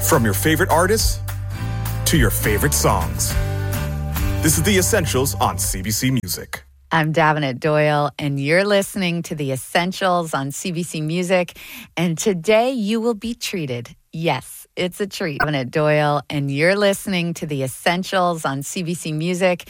From your favorite artists to your favorite songs. This is The Essentials on CBC Music. I'm Davenant Doyle, and you're listening to The Essentials on CBC Music. And today you will be treated. Yes, it's a treat. Davenant Doyle, and you're listening to The Essentials on CBC Music.